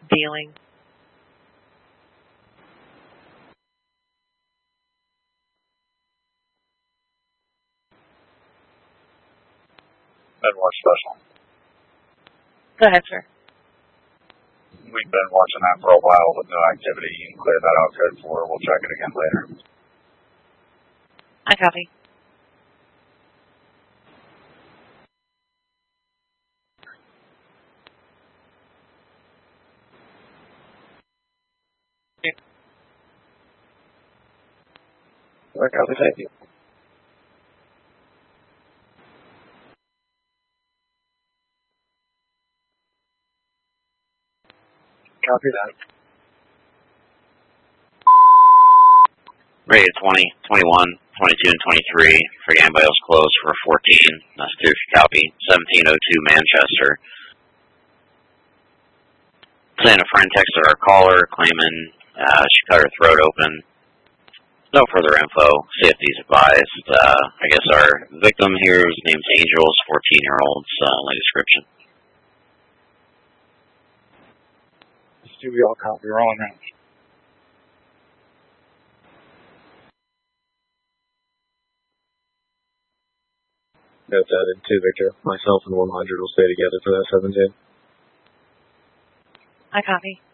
dealing. Midwest Special. Go ahead, sir. We've been watching that for a while with no activity. You can clear that out good for her. We'll check it again later. I copy. I copy, thank you. Copy that. Radio 20, 21, 22, and 23. For anybody else closed for 14. That's through copy. 1702 Manchester. Saying a friend texted our caller claiming she cut her throat open. No further info. CFD's advised. I guess our victim here is named Angel, 14-year-old. Only description. Do we all copy? Rolling out. That's added to Victor. Myself and 100 will stay together for that 17. I copy.